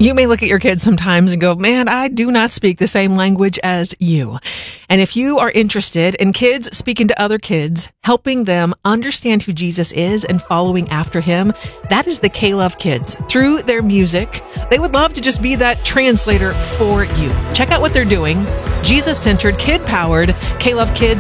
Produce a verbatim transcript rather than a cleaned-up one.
You may look at your kids sometimes and go, man, I do not speak the same language as you. And if you are interested in kids speaking to other kids, helping them understand who Jesus is and following after him, that is the K-Love Kids. Through their music, they would love to just be that translator for you. Check out what they're doing. Jesus-centered, kid-powered K-Love Kids.